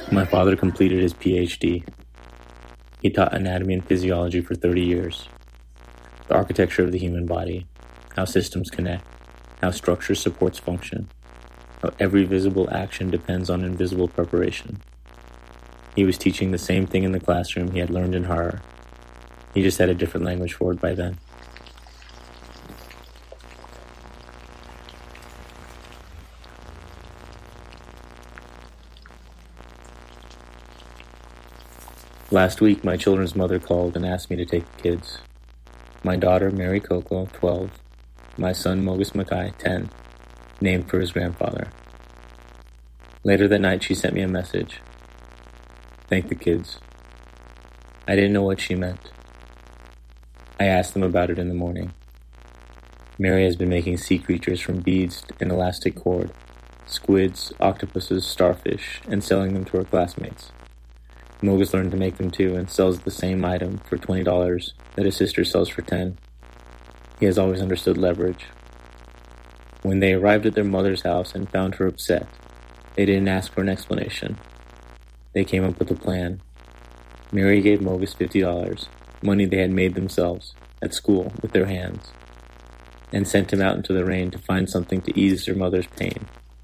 My father completed his PhD. He taught anatomy and physiology for 30 years. The architecture of the human body, how systems connect, how structure supports function, how every visible action depends on invisible preparation. He was teaching the same thing in the classroom he had learned in horror. He just had a different language for it by then. Last week, my children's mother called and asked me to take the kids. My daughter, Mary Coco, 12. My son, Mogus Mackay, 10, named for his grandfather. Later that night, she sent me a message. Thank the kids. I didn't know what she meant. I asked them about it in the morning. Mary has been making sea creatures from beads and elastic cord, squids, octopuses, starfish, and selling them to her classmates. Mogus learned to make them too and sells the same item for $20 that his sister sells for $10. He has always understood leverage. When they arrived at their mother's house and found her upset, they didn't ask for an explanation. They came up with a plan. Mary gave Mogus $50, money they had made themselves, at school, with their hands, and sent him out into the rain to find something to ease their mother's pain.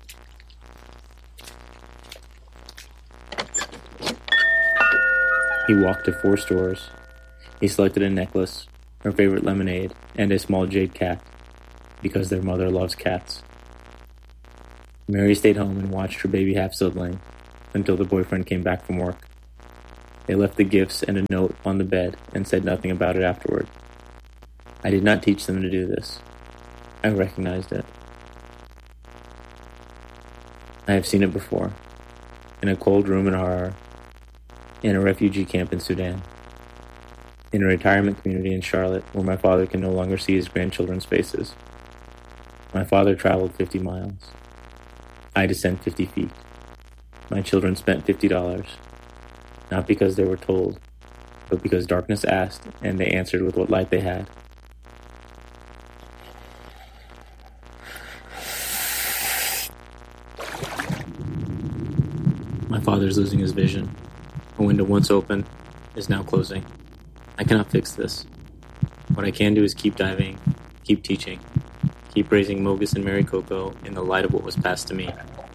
He walked to 4 stores. He selected a necklace, her favorite lemonade, and a small jade cat, because their mother loves cats. Mary stayed home and watched her baby half-sibling until the boyfriend came back from work. They left the gifts and a note on the bed and said nothing about it afterward. I did not teach them to do this. I recognized it. I have seen it before, in a cold room in horror, in a refugee camp in Sudan, in a retirement community in Charlotte where my father can no longer see his grandchildren's faces. My father traveled 50 miles. I descend 50 feet. My children spent $50, not because they were told, but because darkness asked and they answered with what light they had. My father's losing his vision. A window once open is now closing. I cannot fix this. What I can do is keep diving, keep teaching, keep raising Mogus and Mary Coco in the light of what was passed to me.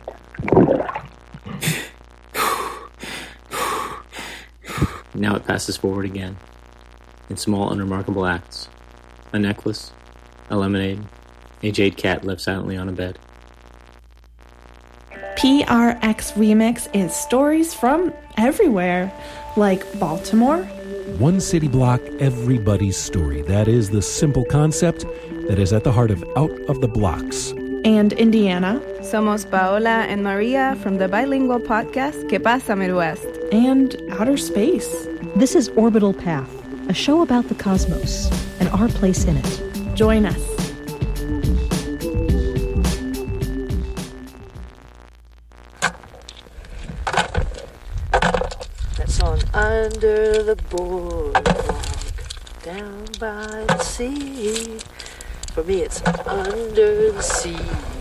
Now it passes forward again, in small, unremarkable acts. A necklace, a lemonade, a jade cat left silently on a bed. PRX Remix is stories from everywhere, like Baltimore. One city block, everybody's story. That is the simple concept that is at the heart of Out of the Blocks. And Indiana. Somos Paola and Maria from the bilingual podcast Que Pasa Midwest. And outer space. This is Orbital Path, a show about the cosmos and our place in it. Join us. Under the boardwalk, down by the sea. For me, it's under the sea.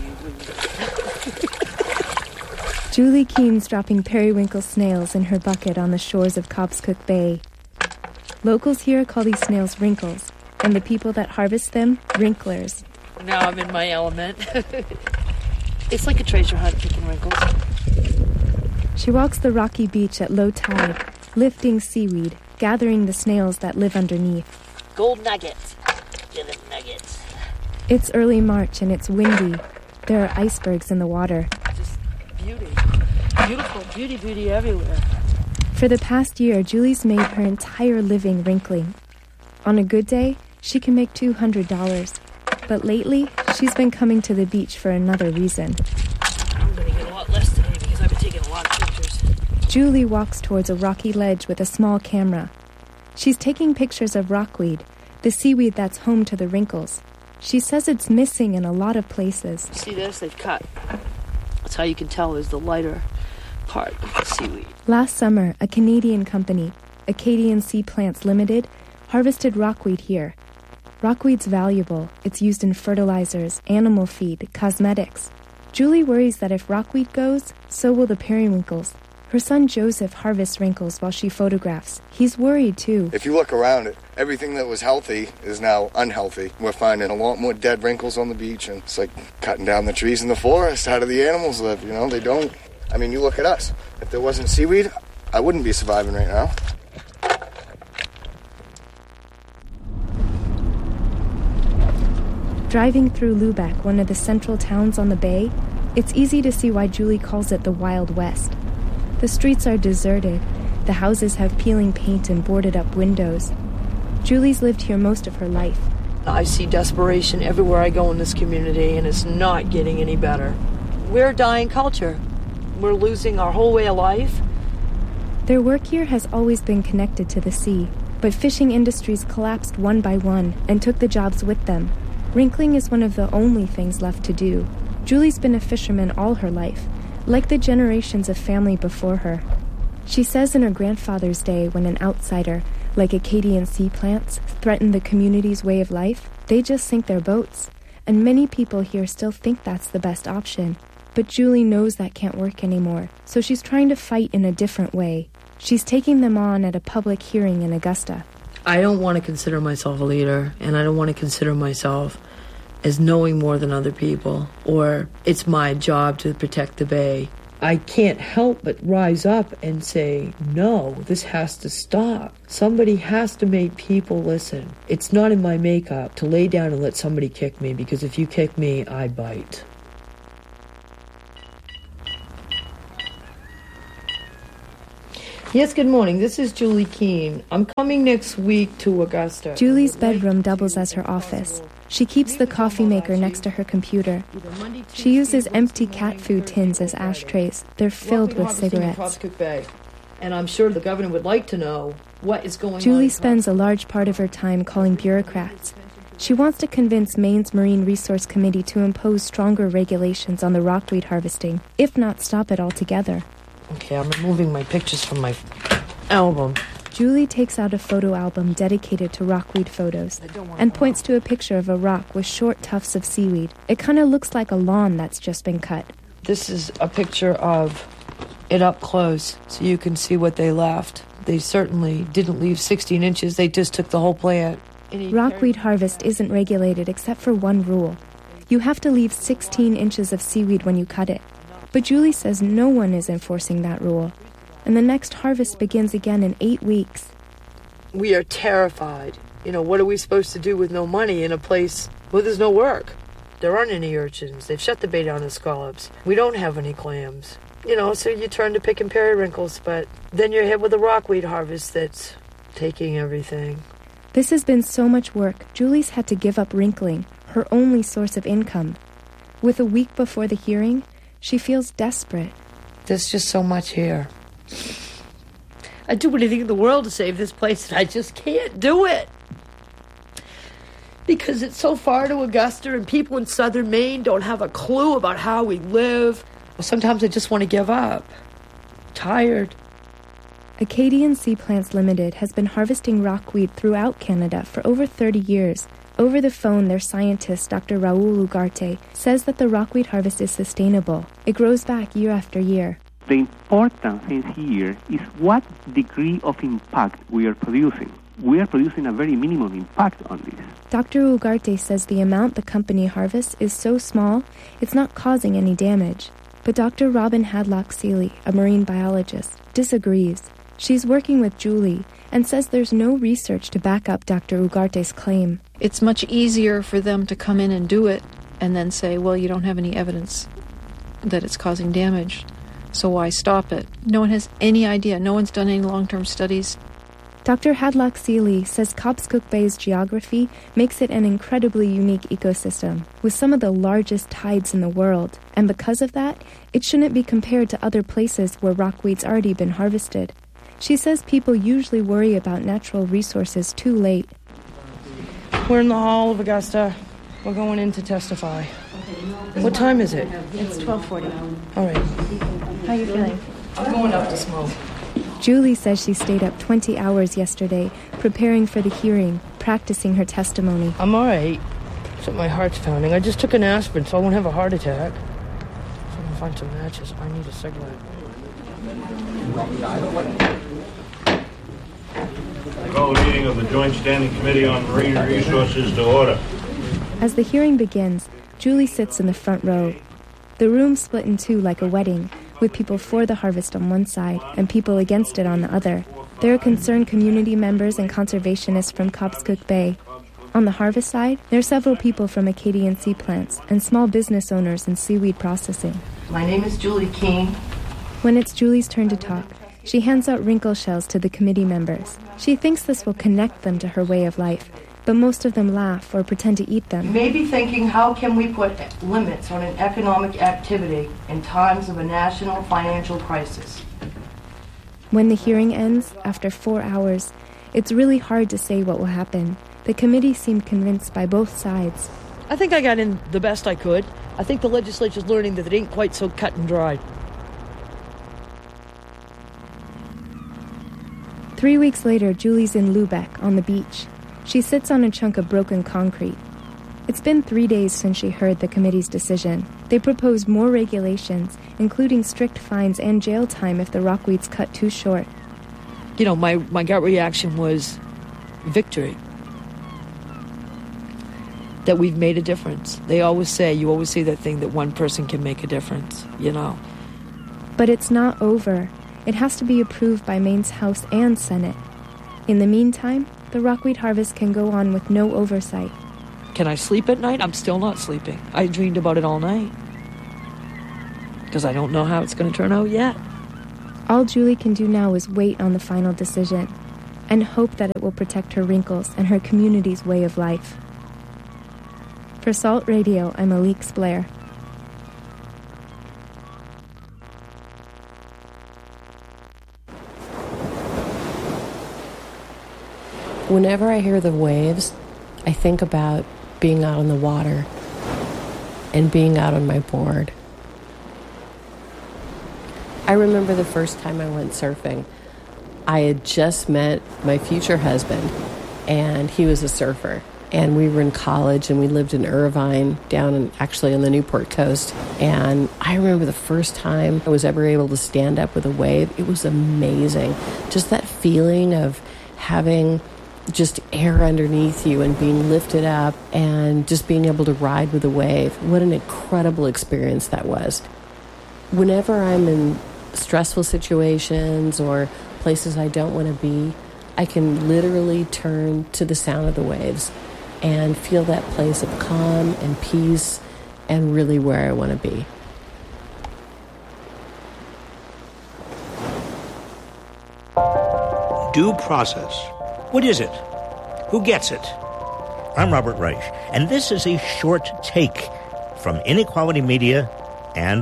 Julie Keene's dropping periwinkle snails in her bucket on the shores of Cobscook Bay. Locals here call these snails wrinkles, and the people that harvest them, wrinklers. Now I'm in my element. It's like a treasure hunt picking wrinkles. She walks the rocky beach at low tide, lifting seaweed, gathering the snails that live underneath. Gold nuggets. Get them nuggets. It's early March and it's windy. There are icebergs in the water. Just beauty. Beautiful. Beauty everywhere. For the past year, Julie's made her entire living wrinkling. On a good day, she can make $200. But lately, she's been coming to the beach for another reason. I'm going to get a lot less today because I've been taking a lot of pictures. Julie walks towards a rocky ledge with a small camera. She's taking pictures of rockweed, the seaweed that's home to the wrinkles. She says it's missing in a lot of places. See this? They've cut. That's how you can tell is the lighter part of the seaweed. Last summer, a Canadian company, Acadian Sea Plants Limited, harvested rockweed here. Rockweed's valuable. It's used in fertilizers, animal feed, cosmetics. Julie worries that if rockweed goes, so will the periwinkles. Her son Joseph harvests wrinkles while she photographs. He's worried, too. If you look around it, everything that was healthy is now unhealthy. We're finding a lot more dead wrinkles on the beach, and it's like cutting down the trees in the forest. How do the animals live? You know, they don't. I mean, you look at us. If there wasn't seaweed, I wouldn't be surviving right now. Driving through Lubeck, one of the central towns on the bay, it's easy to see why Julie calls it the Wild West. The streets are deserted. The houses have peeling paint and boarded-up windows. Julie's lived here most of her life. I see desperation everywhere I go in this community, and it's not getting any better. We're a dying culture. We're losing our whole way of life. Their work here has always been connected to the sea, but fishing industries collapsed one by one and took the jobs with them. Wrinkling is one of the only things left to do. Julie's been a fisherman all her life, like the generations of family before her. She says in her grandfather's day, when an outsider, like Acadian sea plants, threatened the community's way of life, they just sink their boats. And many people here still think that's the best option. But Julie knows that can't work anymore, so she's trying to fight in a different way. She's taking them on at a public hearing in Augusta. I don't want to consider myself a leader, and I don't want to consider myself as knowing more than other people, or it's my job to protect the bay. I can't help but rise up and say, no, this has to stop. Somebody has to make people listen. It's not in my makeup to lay down and let somebody kick me, because if you kick me, I bite. Yes, good morning. This is Julie Keene. I'm coming next week to Augusta. Julie's bedroom doubles as her office. She keeps the coffee maker next to her computer. She uses empty cat food tins as ashtrays. They're filled with cigarettes. And I'm sure the governor would like to know what is going on. Julie spends a large part of her time calling bureaucrats. She wants to convince Maine's Marine Resource Committee to impose stronger regulations on the rockweed harvesting, if not stop it altogether. Okay, I'm removing my pictures from my album. Julie takes out a photo album dedicated to rockweed photos and points to a picture of a rock with short tufts of seaweed. It kind of looks like a lawn that's just been cut. This is a picture of it up close, so you can see what they left. They certainly didn't leave 16 inches. They just took the whole plant. Rockweed harvest isn't regulated except for one rule. You have to leave 16 inches of seaweed when you cut it. But Julie says no one is enforcing that rule. And the next harvest begins again in 8 weeks. We are terrified. You know, what are we supposed to do with no money in a place where there's no work? There aren't any urchins. They've shut the bay down to scallops. We don't have any clams. You know, so you turn to picking periwinkles, but then you're hit with a rockweed harvest that's taking everything. This has been so much work, Julie's had to give up wrinkling, her only source of income. With a week before the hearing, she feels desperate. There's just so much here. I'd do anything in the world to save this place, and I just can't do it. Because it's so far to Augusta, and people in southern Maine don't have a clue about how we live. Sometimes I just want to give up. Tired. Acadian Sea Plants Limited has been harvesting rockweed throughout Canada for over 30 years. Over the phone, their scientist, Dr. Raul Ugarte, says that the rockweed harvest is sustainable. It grows back year after year. The important thing here is what degree of impact we are producing. We are producing a very minimum impact on this. Dr. Ugarte says the amount the company harvests is so small, it's not causing any damage. But Dr. Robin Hadlock-Seeley, a marine biologist, disagrees. She's working with Julie and says there's no research to back up Dr. Ugarte's claim. It's much easier for them to come in and do it and then say, well, you don't have any evidence that it's causing damage, so why stop it? No one has any idea. No one's done any long-term studies. Dr. Hadlock-Seeley says Cobscook Bay's geography makes it an incredibly unique ecosystem, with some of the largest tides in the world, and because of that, it shouldn't be compared to other places where rockweed's already been harvested. She says people usually worry about natural resources too late. We're in the hall of Augusta. We're going in to testify. What time is it? It's 12:40. All right. How are you feeling? I'm going up to smoke. Julie says she stayed up 20 hours yesterday, preparing for the hearing, practicing her testimony. I'm all right, except my heart's pounding. I just took an aspirin, so I won't have a heart attack. If I can find some matches, I need a cigarette. Call the meeting of the Joint Standing Committee on Marine Resources to order. As the hearing begins, Julie sits in the front row. The room's split in two like a wedding, with people for the harvest on one side and people against it on the other. There are concerned community members and conservationists from Cobscook Bay. On the harvest side, there are several people from Acadian sea plants and small business owners in seaweed processing. My name is Julie Keene. When it's Julie's turn to talk, she hands out wrinkle shells to the committee members. She thinks this will connect them to her way of life, but most of them laugh or pretend to eat them. You may be thinking, how can we put limits on an economic activity in times of a national financial crisis? When the hearing ends, after 4 hours, it's really hard to say what will happen. The committee seemed convinced by both sides. I think I got in the best I could. I think the legislature's learning that it ain't quite so cut and dried. 3 weeks later, Julie's in Lubeck on the beach. She sits on a chunk of broken concrete. It's been 3 days since she heard the committee's decision. They proposed more regulations, including strict fines and jail time if the rockweed's cut too short. You know, my gut reaction was victory. That we've made a difference. You always say that thing that one person can make a difference, you know. But it's not over. It has to be approved by Maine's House and Senate. In the meantime, the rockweed harvest can go on with no oversight. Can I sleep at night? I'm still not sleeping. I dreamed about it all night. Because I don't know how it's going to turn out yet. All Julie can do now is wait on the final decision and hope that it will protect her wrinkles and her community's way of life. For Salt Radio, I'm Alix Blair. Whenever I hear the waves, I think about being out on the water and being out on my board. I remember the first time I went surfing. I had just met my future husband, and he was a surfer. And we were in college, and we lived in Irvine, actually on the Newport coast. And I remember the first time I was ever able to stand up with a wave. It was amazing. Just that feeling of having just air underneath you and being lifted up and just being able to ride with a wave. What an incredible experience that was. Whenever I'm in stressful situations or places I don't want to be, I can literally turn to the sound of the waves and feel that place of calm and peace and really where I want to be. Due process. What is it? Who gets it? I'm Robert Reich, and this is a short take from Inequality Media and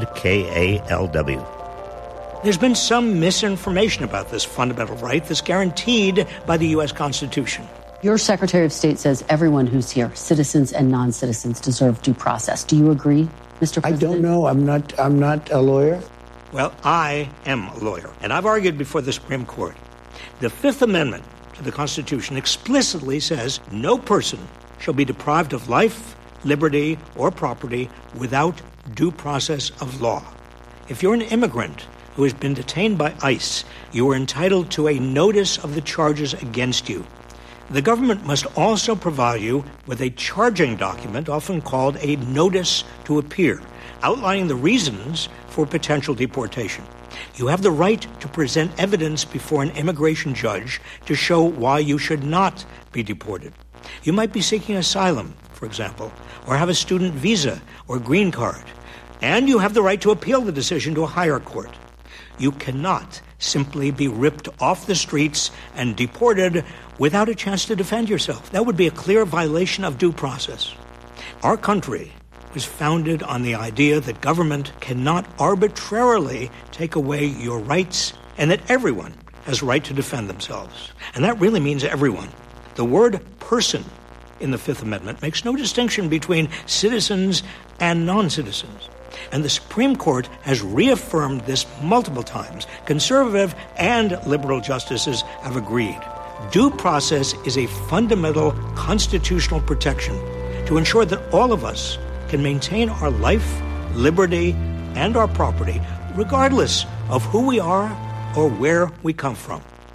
KALW. There's been some misinformation about this fundamental right that's guaranteed by the U.S. Constitution. Your Secretary of State says everyone who's here, citizens and non-citizens, deserve due process. Do you agree, Mr. President? I don't know. I'm not a lawyer. Well, I am a lawyer, and I've argued before the Supreme Court. The Fifth Amendment to the Constitution explicitly says no person shall be deprived of life, liberty, or property without due process of law. If you're an immigrant who has been detained by ICE, you are entitled to a notice of the charges against you. The government must also provide you with a charging document, often called a notice to appear, outlining the reasons for potential deportation. You have the right to present evidence before an immigration judge to show why you should not be deported. You might be seeking asylum, for example, or have a student visa or green card, and you have the right to appeal the decision to a higher court. You cannot simply be ripped off the streets and deported without a chance to defend yourself. That would be a clear violation of due process. Our country was founded on the idea that government cannot arbitrarily take away your rights and that everyone has a right to defend themselves. And that really means everyone. The word person in the Fifth Amendment makes no distinction between citizens and non-citizens. And the Supreme Court has reaffirmed this multiple times. Conservative and liberal justices have agreed. Due process is a fundamental constitutional protection to ensure that all of us can maintain our life, liberty, and our property, regardless of who we are or where we come from.